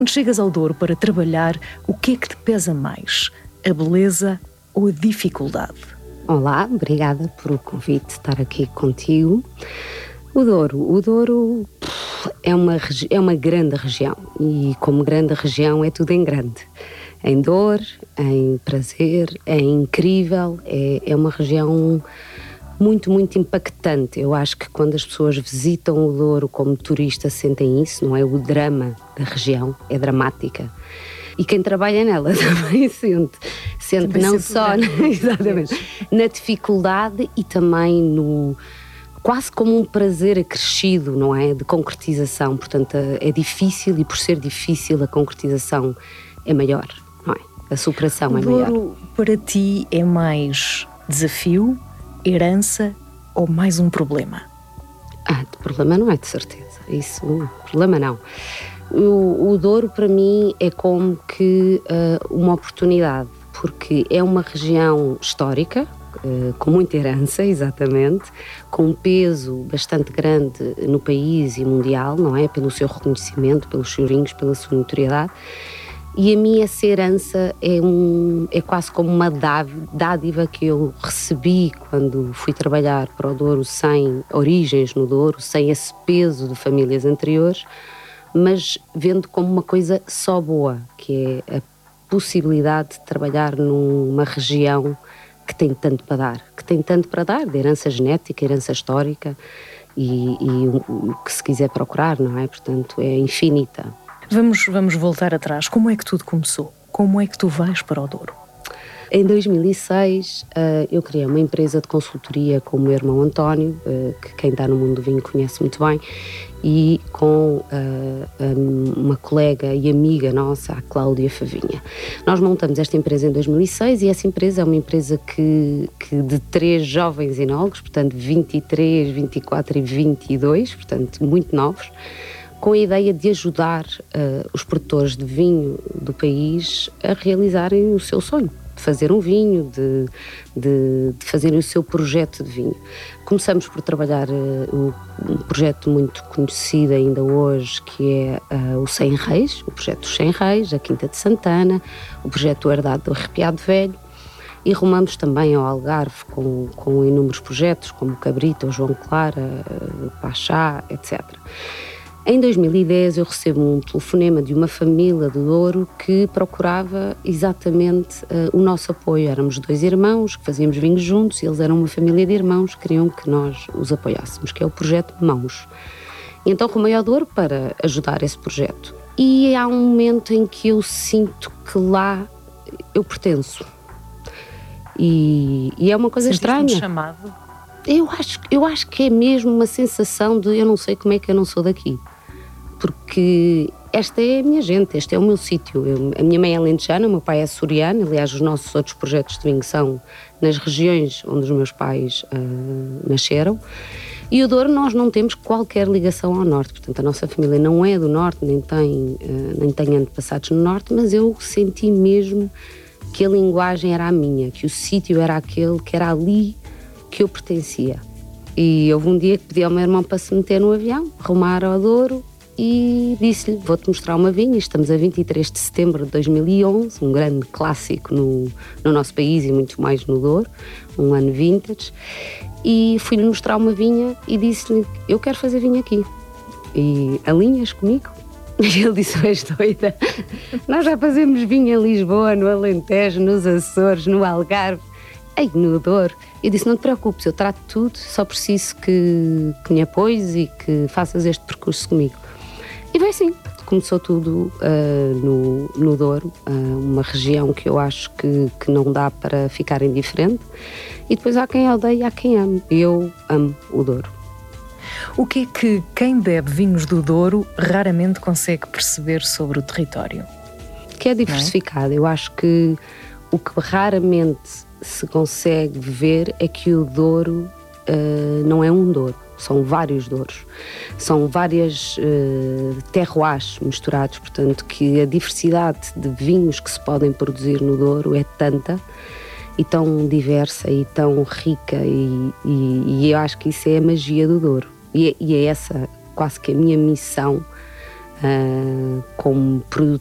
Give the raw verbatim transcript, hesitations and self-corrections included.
Quando chegas ao Douro para trabalhar, o que é que te pesa mais? A beleza ou a dificuldade? Olá, obrigada por o convite de estar aqui contigo. O Douro, o Douro é uma, é uma grande região e como grande região é tudo em grande. Em dor, em prazer, é incrível, é, é uma região muito, muito impactante. Eu acho que quando as pessoas visitam o Douro como turista sentem isso, não é? O drama da região é dramática. E quem trabalha nela também sente. Sente também não só na, exatamente, na dificuldade e também no quase como um prazer acrescido, não é? De concretização. Portanto, é difícil e por ser difícil a concretização é maior, não é? A superação é maior. O Douro para ti é mais desafio, herança ou mais um problema? Ah, de problema não é, de certeza. Isso, não, problema não. O, o Douro para mim é como que uh, uma oportunidade, porque é uma região histórica, uh, com muita herança, exatamente, com um peso bastante grande no país e mundial, não é? Pelo seu reconhecimento, pelos chorinhos, pela sua notoriedade. E a mim essa herança é, um, é quase como uma dádiva que eu recebi quando fui trabalhar para o Douro sem origens no Douro, sem esse peso de famílias anteriores, mas vendo como uma coisa só boa, que é a possibilidade de trabalhar numa região que tem tanto para dar, que tem tanto para dar, de herança genética, herança histórica e, e o que se quiser procurar, não é? Portanto, é infinita. Vamos, vamos voltar atrás. Como é que tudo começou? Como é que tu vais para o Douro? Em dois mil e seis, uh, eu criei uma empresa de consultoria com o meu irmão António, uh, que quem está no mundo do vinho conhece muito bem, e com uh, um, uma colega e amiga nossa, a Cláudia Favinha. Nós montamos esta empresa em dois mil e seis e essa empresa é uma empresa que, que de três jovens enólogos, portanto vinte e três, vinte e quatro e vinte e dois, portanto muito novos, com a ideia de ajudar uh, os produtores de vinho do país a realizarem o seu sonho, de fazer um vinho, de, de, de fazerem o seu projeto de vinho. Começamos por trabalhar uh, um projeto muito conhecido ainda hoje, que é uh, o Cem Reis, o projeto dos Cem Reis, a Quinta de Santana, o projeto Herdade do Arrepiado Velho, e rumamos também ao Algarve com, com inúmeros projetos, como o Cabrito, o João Clara, o Pachá, etcétera. Em dois mil e dez eu recebo um telefonema de uma família do Douro que procurava exatamente uh, o nosso apoio. Éramos dois irmãos que fazíamos vinhos juntos e eles eram uma família de irmãos que queriam que nós os apoiássemos, que é o projeto Mãos. E então rumei ao Douro para ajudar esse projeto. E há um momento em que eu sinto que lá eu pertenço. E, e é uma coisa Sentiste estranha. Um chamado? Eu acho, eu acho que é mesmo uma sensação de eu não sei como é que eu não sou daqui. Porque esta é a minha gente, este é o meu sítio. Eu, a minha mãe é alentejana, o meu pai é açoriano, aliás os nossos outros projetos de vinho são nas regiões onde os meus pais uh, nasceram. E o Douro nós não temos qualquer ligação ao norte, portanto a nossa família não é do norte, nem tem, uh, nem tem antepassados no norte, mas eu senti mesmo que a linguagem era a minha, que o sítio era aquele, que era ali que eu pertencia. E houve um dia que pedi ao meu irmão para se meter no avião, rumar ao Douro, e disse-lhe, vou-te mostrar uma vinha. Estamos a vinte e três de setembro de dois mil e onze, um grande clássico no, no nosso país e muito mais no Douro, um ano vintage, e fui-lhe mostrar uma vinha e disse-lhe, eu quero fazer vinho aqui. E alinhas comigo? E ele disse, és doida? Nós já fazemos vinho em Lisboa, no Alentejo, nos Açores, no Algarve, aí no Douro. Eu disse, não te preocupes, eu trato tudo, só preciso que, que me apoies e que faças este percurso comigo. E bem assim, começou tudo uh, no, no Douro, uh, uma região que eu acho que, que não dá para ficar indiferente. E depois há quem odeie e há quem ame. Eu amo o Douro. O que é que quem bebe vinhos do Douro raramente consegue perceber sobre o território? Que é diversificado. É? Eu acho que o que raramente se consegue ver é que o Douro uh, não é um Douro. São vários douros, são várias uh, terroirs misturados, portanto que a diversidade de vinhos que se podem produzir no Douro é tanta e tão diversa e tão rica e, e, e eu acho que isso é a magia do Douro e é, e é essa quase que a minha missão uh, como